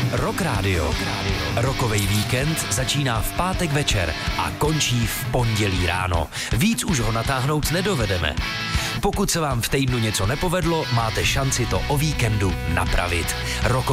Rock Radio. Rokovej víkend začíná v pátek večer a končí v pondělí ráno. Víc už ho natáhnout nedovedeme. Pokud se vám v týdnu něco nepovedlo, máte šanci to o víkendu napravit.